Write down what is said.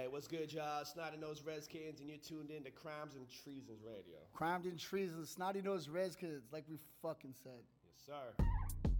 Hey, what's good, y'all? Snotty Nose Redskins, and you're tuned in to Crimes and Treasons Radio. Crimes and Treasons, Snotty Nose Redskins, like we fucking said. Yes, sir.